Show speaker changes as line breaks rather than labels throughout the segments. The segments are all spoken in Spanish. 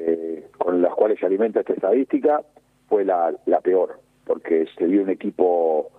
con las cuales se alimenta esta estadística fue la peor, porque se vio un equipo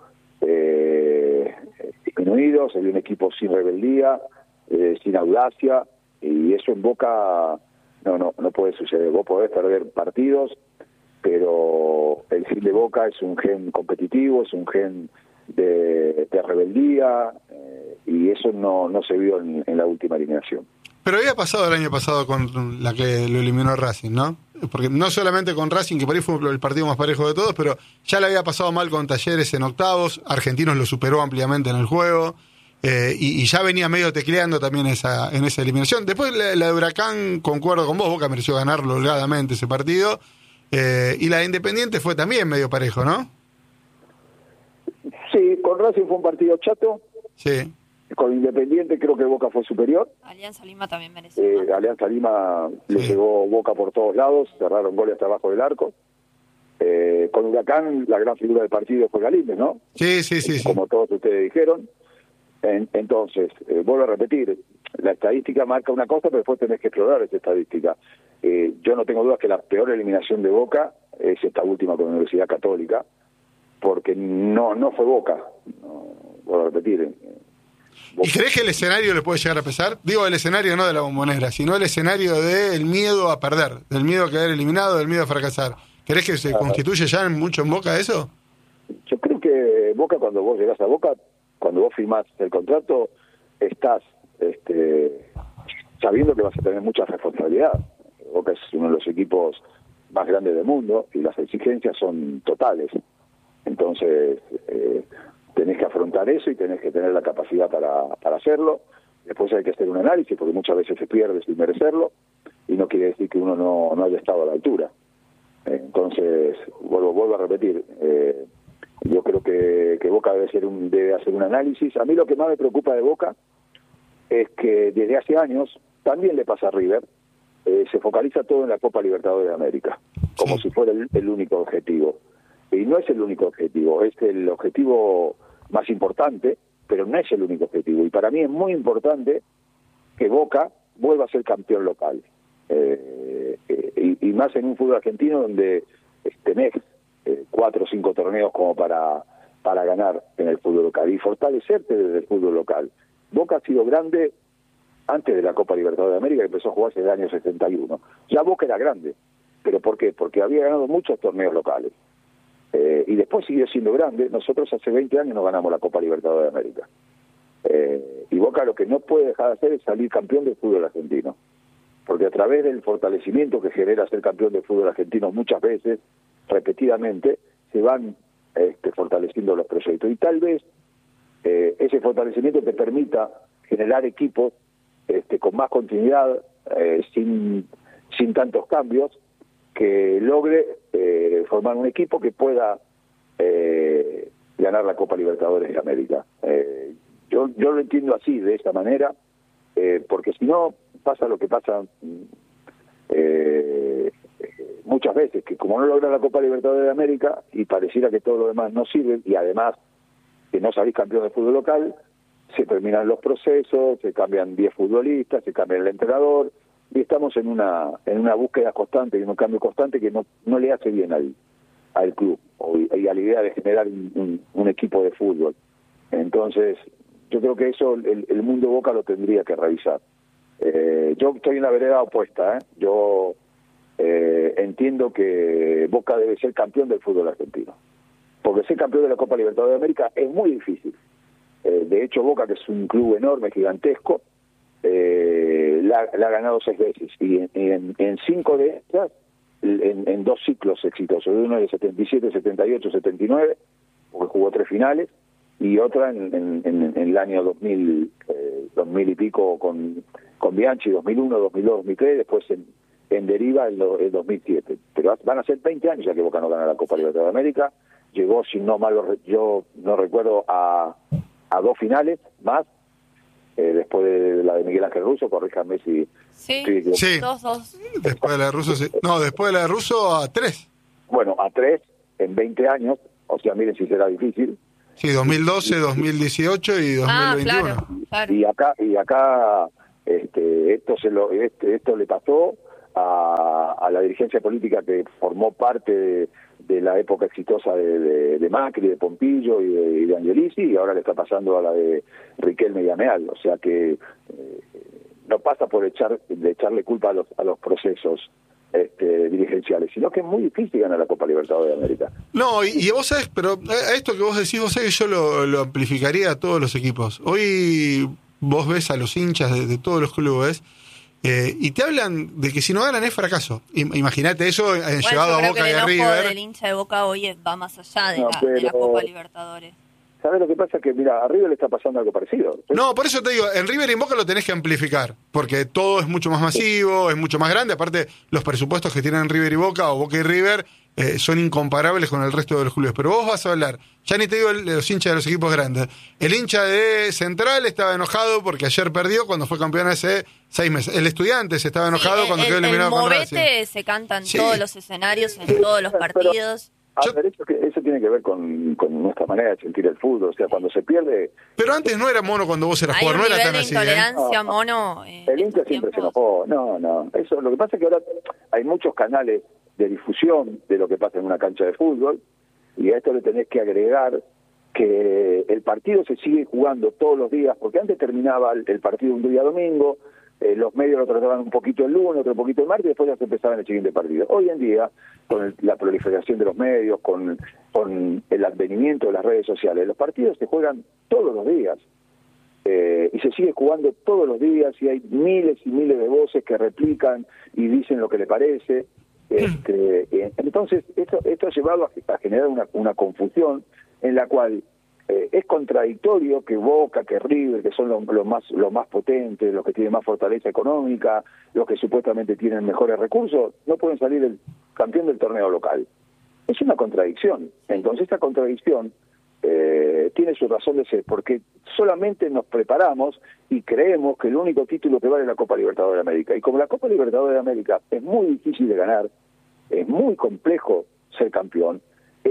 disminuido, se vio un equipo sin rebeldía, sin audacia, y eso en Boca no puede suceder. Vos podés perder partidos, pero el gen de Boca es un gen competitivo, es un gen de rebeldía, y eso no se vio en la última eliminación.
Pero había pasado el año pasado con la que lo eliminó Racing, ¿no? Porque no solamente con Racing, que por ahí fue el partido más parejo de todos, pero ya le había pasado mal con Talleres en octavos, Argentinos lo superó ampliamente en el juego, y ya venía medio tecleando también en esa eliminación. Después la de Huracán, concuerdo con vos, Boca mereció ganarlo holgadamente ese partido, y la de Independiente fue también medio parejo, ¿no?
Sí, con Racing fue un partido chato.
Sí.
Con Independiente creo que Boca fue superior.
Alianza Lima también mereció.
Alianza Lima le llegó Boca por todos lados, cerraron goles hasta abajo del arco. Con Huracán la gran figura del partido fue Galíndez, ¿no?
Sí.
Como todos ustedes dijeron. Entonces, vuelvo a repetir, la estadística marca una cosa, pero después tenés que explorar esa estadística. Yo no tengo dudas que la peor eliminación de Boca es esta última con la Universidad Católica, porque no fue Boca. Vuelvo a repetir.
¿Y crees que el escenario le puede llegar a pesar? Digo, el escenario no de la Bombonera, sino el escenario del miedo a perder, del miedo a quedar eliminado, del miedo a fracasar. ¿Crees que se constituye ya mucho en Boca eso?
Yo creo que Boca, cuando vos llegás a Boca, cuando vos firmás el contrato, estás sabiendo que vas a tener mucha responsabilidad. Boca es uno de los equipos más grandes del mundo y las exigencias son totales. Entonces, tenés que afrontar eso y tenés que tener la capacidad para hacerlo. Después hay que hacer un análisis, porque muchas veces se pierde sin merecerlo, y no quiere decir que uno no haya estado a la altura. Entonces, vuelvo a repetir, yo creo que Boca debe hacer un análisis. A mí lo que más me preocupa de Boca es que desde hace años, también le pasa a River, se focaliza todo en la Copa Libertadores de América, como si fuera el único objetivo. Y no es el único objetivo, es el objetivo más importante, pero no es el único objetivo. Y para mí es muy importante que Boca vuelva a ser campeón local. Y más en un fútbol argentino donde tenés 4 o 5 torneos como para ganar en el fútbol local y fortalecerte desde el fútbol local. Boca ha sido grande antes de la Copa Libertadores de América, que empezó a jugarse en el año 71. Ya Boca era grande. ¿Pero por qué? Porque había ganado muchos torneos locales. Y después siguió siendo grande. Nosotros hace 20 años no ganamos la Copa Libertadores de América. Y Boca lo que no puede dejar de hacer es salir campeón del fútbol argentino. Porque a través del fortalecimiento que genera ser campeón del fútbol argentino muchas veces, repetidamente, se van fortaleciendo los proyectos. Y tal vez ese fortalecimiento te permita generar equipos con más continuidad, sin tantos cambios, que logre formar un equipo que pueda ganar la Copa Libertadores de América. Yo lo entiendo así, de esta manera, porque si no, pasa lo que pasa muchas veces, que como no logra la Copa Libertadores de América y pareciera que todo lo demás no sirve, y además que no salís campeón de fútbol local, se terminan los procesos, se cambian 10 futbolistas, se cambia el entrenador, y estamos en una búsqueda constante y en un cambio constante que no le hace bien al club y a la idea de generar un equipo de fútbol. Entonces, yo creo que eso el mundo Boca lo tendría que revisar. Yo estoy en la vereda opuesta. Yo entiendo que Boca debe ser campeón del fútbol argentino, porque ser campeón de la Copa Libertadores de América es muy difícil. De hecho, Boca, que es un club enorme, gigantesco, la ha ganado 6 veces, y en 5 de estas, en 2 ciclos exitosos, uno de 77, 78, 79, porque jugó 3 finales, y otra en el año 2000 y pico con Bianchi, 2001, 2002, 2003, después en deriva el 2007. Pero van a ser 20 años ya que Boca no gana la Copa Libertadores de América. Llegó, si no mal yo no recuerdo, a 2 finales más, después de la de Miguel Ángel Russo, corríjame si...
Sí. 2.
Después de la de Russo, sí. No, después de la de Russo a 3.
Bueno, a 3 en 20 años, o sea, miren si será difícil.
Sí, 2012, 2018 y 2021.
Claro.
Y acá esto le pasó a a la dirigencia política que formó parte de la época exitosa de Macri, de Pompillo y de Angelici, y ahora le está pasando a la de Riquelme y Ameal. O sea que no pasa por echarle culpa a los procesos dirigenciales, sino que es muy difícil ganar la Copa Libertadores de América.
No, y vos sabés, pero a esto que vos decís, vos sabés que yo lo amplificaría a todos los equipos. Hoy vos ves a los hinchas de todos los clubes y te hablan de que si no ganan es fracaso. Imagínate eso llevado a Boca y a River.
El hincha de Boca hoy va más allá de la Copa Libertadores.
¿Sabes lo que pasa? Que, mira, a River le está pasando algo parecido.
No, por eso te digo, en River y en Boca lo tenés que amplificar, porque todo es mucho más masivo, es mucho más grande. Aparte, los presupuestos que tienen River y Boca, o Boca y River, son incomparables con el resto de los clubes. Pero vos vas a hablar, ya ni te digo los hinchas de los equipos grandes. El hincha de Central estaba enojado porque ayer perdió cuando fue campeón hace 6 meses. El Estudiantes estaba enojado cuando quedó eliminado con Racing.
El Movete se canta en todos los escenarios, en todos los partidos.
Eso tiene que ver con nuestra manera de sentir el fútbol. O sea, cuando se pierde...
Pero antes no era mono cuando vos eras jugador, no era tan así.
Hay un nivel de intolerancia, mono.
El hincha siempre se enojó. No. Eso, lo que pasa es que ahora hay muchos canales de difusión de lo que pasa en una cancha de fútbol, y a esto le tenés que agregar que el partido se sigue jugando todos los días, porque antes terminaba el partido un día domingo, los medios lo trataban un poquito el lunes, otro poquito el martes, y después ya se empezaba en el siguiente partido. Hoy en día, con la proliferación de los medios, con el advenimiento de las redes sociales, los partidos se juegan todos los días, y se sigue jugando todos los días, y hay miles y miles de voces que replican y dicen lo que le parece. Entonces, esto ha llevado a generar una confusión en la cual es contradictorio que Boca, que River, que son los más potentes, los que tienen más fortaleza económica, los que supuestamente tienen mejores recursos, no pueden salir el campeón del torneo local. Es una contradicción. Entonces, esta contradicción tiene su razón de ser, porque solamente nos preparamos y creemos que el único título que vale es la Copa Libertadores de América. Y como la Copa Libertadores de América es muy difícil de ganar, es muy complejo ser campeón,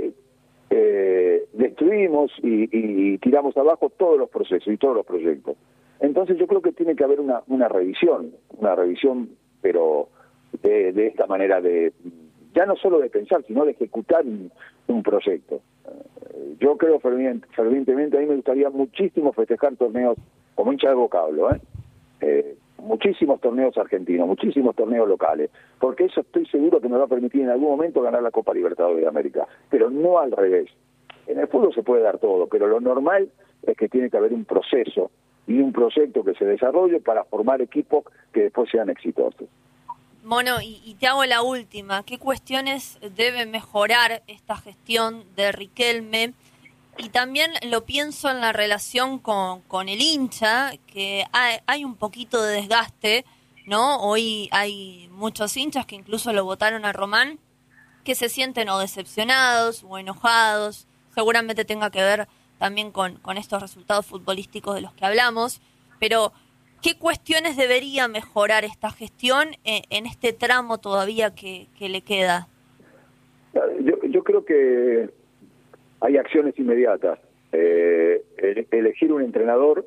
destruimos y tiramos abajo todos los procesos y todos los proyectos. Entonces yo creo que tiene que haber una revisión, pero de esta manera ya no solo de pensar, sino de ejecutar un proyecto. Yo creo fervientemente, a mí me gustaría muchísimo festejar torneos, como hincha de Boca hablo, muchísimos torneos argentinos, muchísimos torneos locales, porque eso estoy seguro que me va a permitir en algún momento ganar la Copa Libertadores de América, pero no al revés. En el fútbol se puede dar todo, pero lo normal es que tiene que haber un proceso y un proyecto que se desarrolle para formar equipos que después sean exitosos.
Mono, y te hago la última. ¿Qué cuestiones debe mejorar esta gestión de Riquelme? Y también lo pienso en la relación con el hincha, que hay un poquito de desgaste, ¿no? Hoy hay muchos hinchas que incluso lo votaron a Román, que se sienten o decepcionados o enojados. Seguramente tenga que ver también con estos resultados futbolísticos de los que hablamos. Pero, ¿qué cuestiones debería mejorar esta gestión en este tramo todavía que le queda?
Yo creo que hay acciones inmediatas. Elegir un entrenador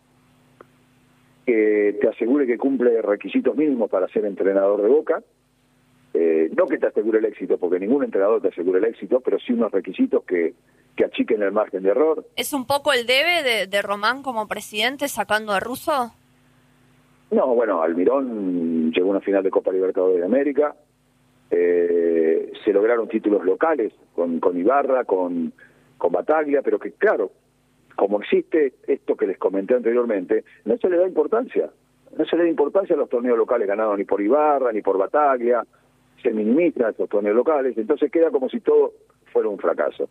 que te asegure que cumple requisitos mínimos para ser entrenador de Boca. No que te asegure el éxito, porque ningún entrenador te asegura el éxito, pero sí unos requisitos que achiquen el margen de error.
¿Es un poco el debe de Román como presidente sacando a Russo?
No, bueno, Almirón llegó a una final de Copa Libertadores de América, se lograron títulos locales con Ibarra, con Bataglia, pero que claro, como existe esto que les comenté anteriormente, no se le da importancia a los torneos locales ganados ni por Ibarra ni por Bataglia, se minimizan esos torneos locales, entonces queda como si todo fuera un fracaso.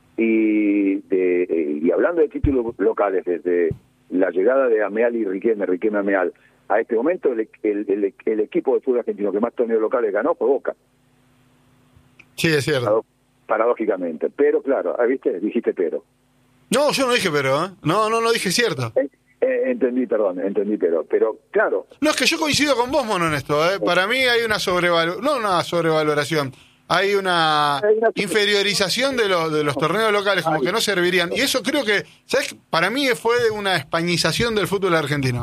Y hablando de títulos locales, desde la llegada de Ameal y Riquelme Ameal, a este momento el equipo de fútbol argentino que más torneos locales ganó fue Boca.
Sí, es cierto.
Paradójicamente. Pero claro, ¿viste? Dijiste pero.
No, yo no dije pero, ¿eh? No dije cierto.
Entendí, pero claro.
No, es que yo coincido con vos, Mono, en esto, ¿eh? Para mí hay una sobrevaloración. Hay una inferiorización de los torneos locales, como que no servirían. Y eso creo que, ¿sabes? Para mí fue una españización del fútbol argentino.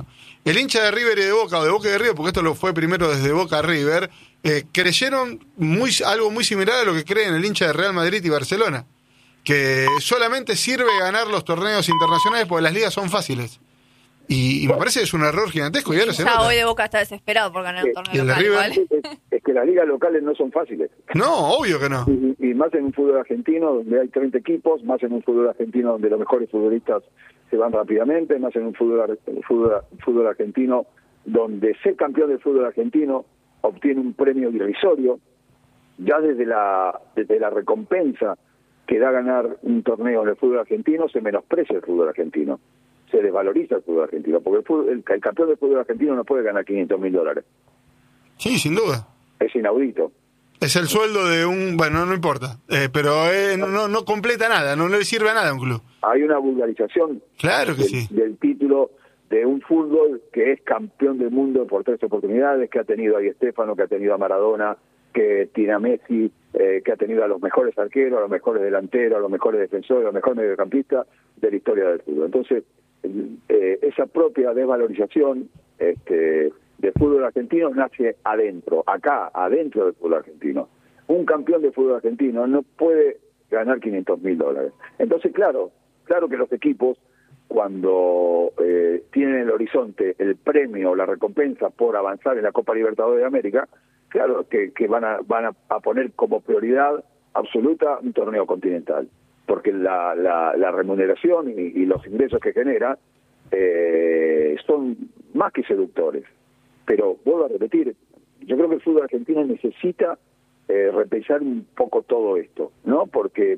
el hincha de River y de Boca, o de Boca y de River, porque esto lo fue primero desde Boca a River, creyeron algo muy similar a lo que creen el hincha de Real Madrid y Barcelona, que solamente sirve ganar los torneos internacionales porque las ligas son fáciles. Y me parece que es un error gigantesco. Y ahora se nota.
Hoy de Boca está desesperado por ganar un torneo local.
River,
es que las ligas locales no son fáciles.
No, obvio que no.
Y más en un fútbol argentino donde hay 30 equipos, más en un fútbol argentino donde los mejores futbolistas se van rápidamente, más en un fútbol argentino donde ser campeón del fútbol argentino obtiene un premio irrisorio. Ya desde la recompensa que da ganar un torneo en el fútbol argentino se menosprecia el fútbol argentino, se desvaloriza el fútbol argentino, porque el campeón del fútbol argentino no puede ganar $500.000.
Sí, sin duda.
Es inaudito.
Es el sueldo de un... Bueno, no importa, pero no completa nada, no le sirve a nada a un club.
Hay una vulgarización
claro que sí.
Del título de un fútbol que es campeón del mundo por 3 oportunidades, que ha tenido a Di Stéfano, que ha tenido a Maradona, que tiene a Messi, que ha tenido a los mejores arqueros, a los mejores delanteros, a los mejores defensores, a los mejores mediocampistas de la historia del fútbol. Entonces, esa propia desvalorización del fútbol argentino nace adentro del fútbol argentino. Un campeón de fútbol argentino no puede ganar $500.000. Entonces, claro que los equipos, cuando tienen en el horizonte el premio, la recompensa por avanzar en la Copa Libertadores de América, claro que van a poner como prioridad absoluta un torneo continental, porque la remuneración y los ingresos que genera son más que seductores. Pero vuelvo a repetir, yo creo que el fútbol argentino necesita repensar un poco todo esto, ¿no? Porque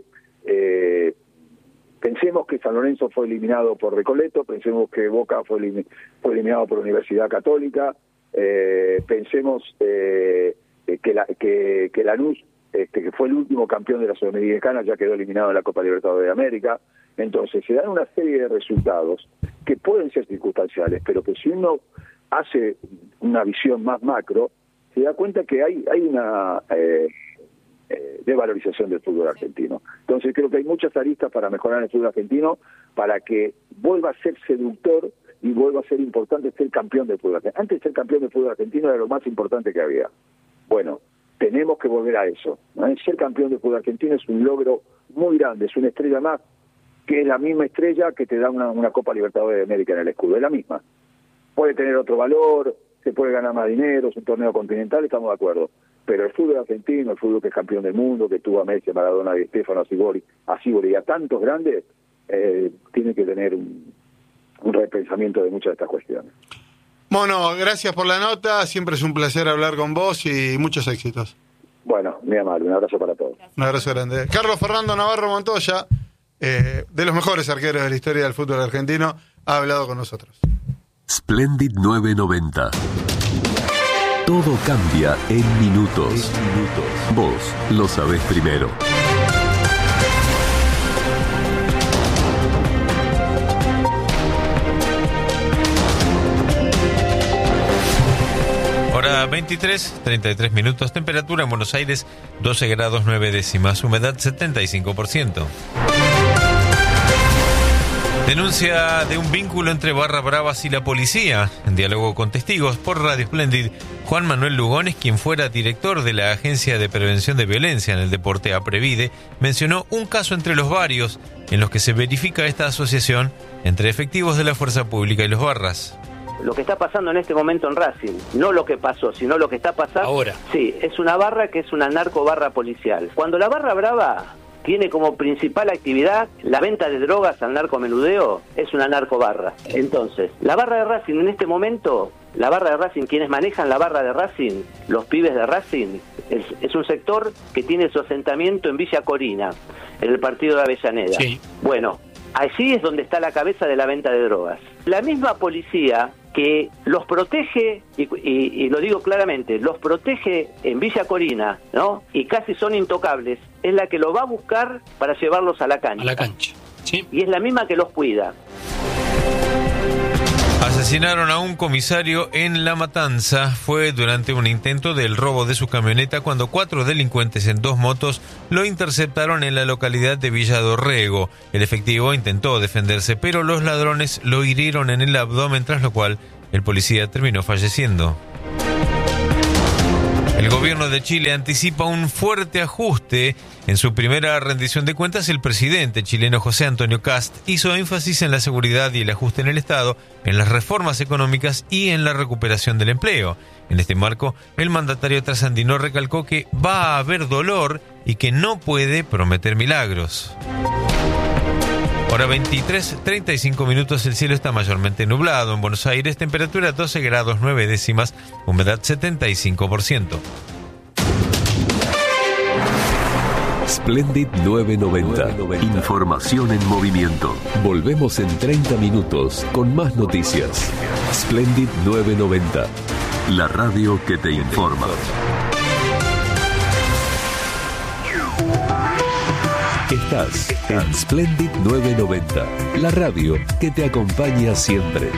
pensemos que San Lorenzo fue eliminado por Recoleto, pensemos que Boca fue eliminado por Universidad Católica, pensemos que Lanús, que fue el último campeón de la Sudamericana, ya quedó eliminado en la Copa Libertadores de América. Entonces se dan una serie de resultados que pueden ser circunstanciales, pero que si uno hace una visión más macro, se da cuenta que hay una desvalorización del fútbol argentino. Entonces creo que hay muchas aristas para mejorar el fútbol argentino, para que vuelva a ser seductor y vuelva a ser importante ser campeón del fútbol argentino. Antes de ser campeón del fútbol argentino era lo más importante que había. Bueno, tenemos que volver a eso, ¿no? Ser campeón del fútbol argentino es un logro muy grande, es una estrella más, que es la misma estrella que te da una Copa Libertadores de América en el escudo, es la misma. Puede tener otro valor, se puede ganar más dinero, es un torneo continental, estamos de acuerdo. Pero el fútbol argentino, el fútbol que es campeón del mundo, que tuvo a Messi, a Maradona, a Di Stéfano, a Sibori y a tantos grandes, tiene que tener un repensamiento de muchas de estas cuestiones.
Mono, gracias por la nota, siempre es un placer hablar con vos y muchos éxitos.
Bueno, muy amable, un abrazo para todos.
Un abrazo grande. Carlos Fernando Navarro Montoya, de los mejores arqueros de la historia del fútbol argentino, ha hablado con nosotros.
Splendid 990. Todo cambia en minutos. Vos lo sabés primero.
Hora 23:33 minutos, temperatura en Buenos Aires 12 grados 9 décimas, humedad 75%. Denuncia de un vínculo entre Barra Bravas y la policía. En diálogo con testigos por Radio Splendid, Juan Manuel Lugones, quien fuera director de la Agencia de Prevención de Violencia en el Deporte APREVIDE, mencionó un caso entre los varios en los que se verifica esta asociación entre efectivos de la fuerza pública y los barras.
Lo que está pasando en este momento en Racing, no lo que pasó, sino lo que está pasando
ahora.
Sí, es una barra que es una narcobarra policial. Cuando la Barra Brava tiene como principal actividad la venta de drogas al narcomenudeo, es una narcobarra. Entonces, la barra de Racing en este momento, la barra de Racing, quienes manejan la barra de Racing, los pibes de Racing, es un sector que tiene su asentamiento en Villa Corina, en el partido de Avellaneda.
Sí.
Bueno, allí es donde está la cabeza de la venta de drogas. La misma policía que los protege, y lo digo claramente, los protege en Villa Corina, ¿no? Y casi son intocables, es la que los va a buscar para llevarlos a la cancha.
A la cancha, sí.
Y es la misma que los cuida.
Asesinaron a un comisario en La Matanza. Fue durante un intento del robo de su camioneta cuando 4 delincuentes en 2 motos lo interceptaron en la localidad de Villa Dorrego. El efectivo intentó defenderse, pero los ladrones lo hirieron en el abdomen, tras lo cual El policía terminó falleciendo. El gobierno de Chile anticipa un fuerte ajuste. En su primera rendición de cuentas, el presidente chileno José Antonio Kast hizo énfasis en la seguridad y el ajuste en el Estado, en las reformas económicas y en la recuperación del empleo. En este marco, el mandatario trasandino recalcó que va a haber dolor y que no puede prometer milagros. Hora 23:35 minutos, el cielo está mayormente nublado. En Buenos Aires, temperatura 12 grados 9 décimas, humedad 75%.
Splendid 990. Información en movimiento. Volvemos en 30 minutos con más noticias. Splendid 990. La radio que te informa. Estás en Splendid 990, la radio que te acompaña siempre.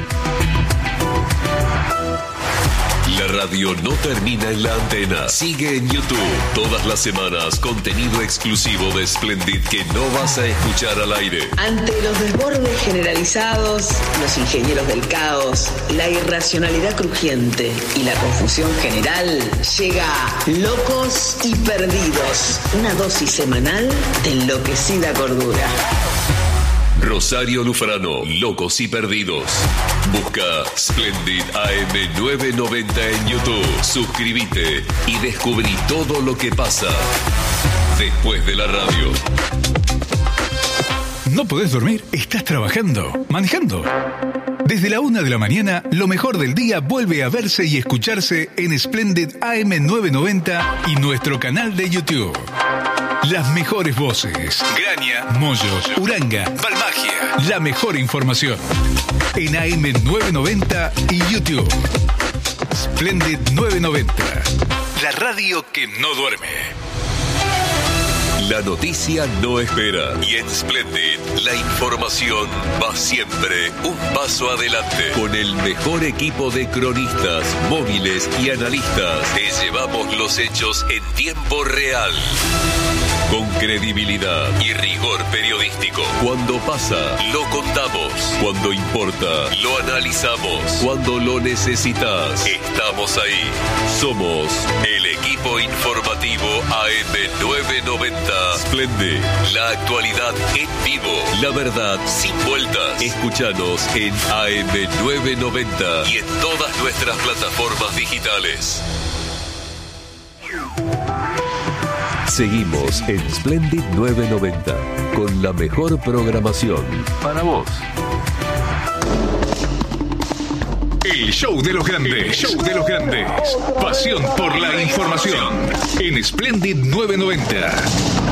La radio no termina en la antena. Sigue en YouTube. Todas las semanas, contenido exclusivo de Splendid que no vas a escuchar al aire.
Ante los desbordes generalizados, los ingenieros del caos, la irracionalidad crujiente y la confusión general, llega Locos y Perdidos, una dosis semanal de enloquecida cordura.
Rosario Lufrano, Locos y Perdidos. Busca Splendid AM 990 en YouTube. Suscríbete y descubrí todo lo que pasa después de la radio.
¿No podés dormir? ¿Estás trabajando? ¿Manejando? Desde la 1 de la mañana, lo mejor del día vuelve a verse y escucharse en Splendid AM 990 y nuestro canal de YouTube. Las mejores voces. Graña, Moyo, Uranga, Balmagia. La mejor información. En AM 990 y YouTube. Splendid 990. La radio que no duerme.
La noticia no espera. Y en Splendid, la información va siempre un paso adelante. Con el mejor equipo de cronistas, móviles y analistas, te llevamos los hechos en tiempo real. Con credibilidad y rigor periodístico. Cuando pasa, lo contamos. Cuando importa, lo analizamos. Cuando lo necesitas, estamos ahí. Somos el equipo informativo AM 990. Splendid, la actualidad en vivo. La verdad sin vueltas. Escúchanos en AM 990 y en todas nuestras plataformas digitales. Seguimos en Splendid 990 con la mejor programación para vos.
El show de los grandes. Show de los grandes. Pasión por la información. En Splendid 990.